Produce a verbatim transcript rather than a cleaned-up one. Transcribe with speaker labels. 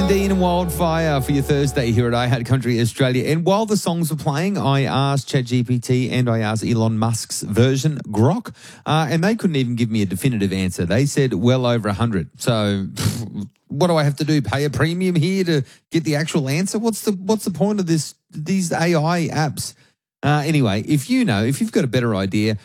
Speaker 1: Jason Dean and Wildfire for your Thursday here at iHeart Country Australia. And while the songs were playing, I asked ChatGPT and I asked Elon Musk's version, Grok, uh, and they couldn't even give me a definitive answer. They said well over one hundred. So what do I have to do? Pay a premium here to get the actual answer? What's the what's the point of this? These A I apps? Uh, anyway, if you know, if you've got a better idea,